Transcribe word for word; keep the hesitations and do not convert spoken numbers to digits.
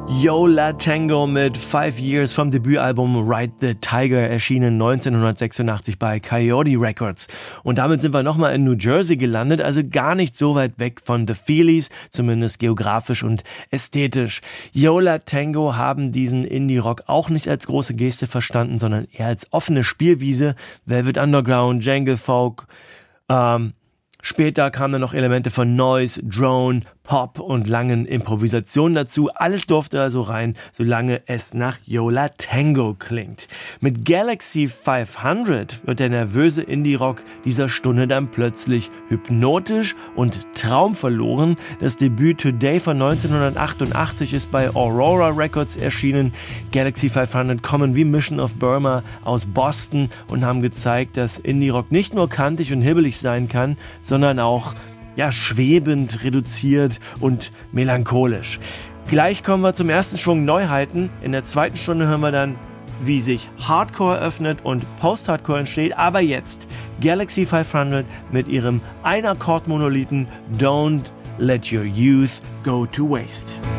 Yo La Tengo mit Five Years vom Debütalbum Ride the Tiger, erschienen neunzehnhundertsechsundachtzig bei Coyote Records. Und damit sind wir nochmal in New Jersey gelandet, also gar nicht so weit weg von The Feelies, zumindest geografisch und ästhetisch. Yo La Tengo haben diesen Indie-Rock auch nicht als große Geste verstanden, sondern eher als offene Spielwiese. Velvet Underground, Jangle Folk, ähm, später kamen dann noch Elemente von Noise, Drone, Pop und langen Improvisationen dazu. Alles durfte also rein, solange es nach Yo La Tengo klingt. Mit Galaxy fünfhundert wird der nervöse Indie-Rock dieser Stunde dann plötzlich hypnotisch und traumverloren. Das Debüt Today von neunzehnhundertachtundachtzig ist bei Aurora Records erschienen. Galaxy fünfhundert kommen wie Mission of Burma aus Boston und haben gezeigt, dass Indie-Rock nicht nur kantig und hibbelig sein kann, sondern auch ja, schwebend, reduziert und melancholisch. Gleich kommen wir zum ersten Schwung Neuheiten. In der zweiten Stunde hören wir dann, wie sich Hardcore öffnet und Post-Hardcore entsteht. Aber jetzt Galaxy fünfhundert mit ihrem Ein-Akkord-Monolithen Don't Let Your Youth Go to Waste.